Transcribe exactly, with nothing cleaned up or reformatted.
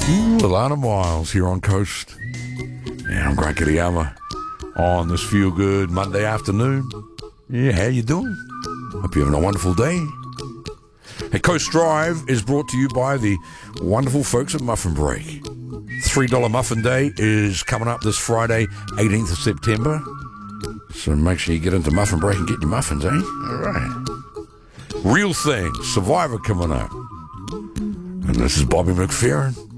Ooh, Alana Miles here on Coast. And I'm Grant Kiriyama on this feel-good Monday afternoon. Yeah, how you doing? Hope you're having a wonderful day. Hey, Coast Drive is brought to you by the wonderful folks at Muffin Break. three dollar Muffin Day is coming up this Friday, eighteenth of September. So make sure you get into Muffin Break and get your muffins, eh? All right. Real Thing, Survivor coming up. And this is Bobby McFerrin.